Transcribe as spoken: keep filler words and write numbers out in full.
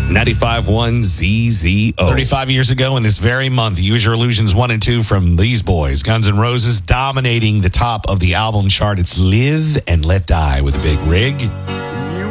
ninety-five point one Z Z O. thirty-five years ago in this very month, Use Your Illusions one and two from these boys, Guns N' Roses, dominating the top of the album chart. It's Live and Let Die with Big Rig.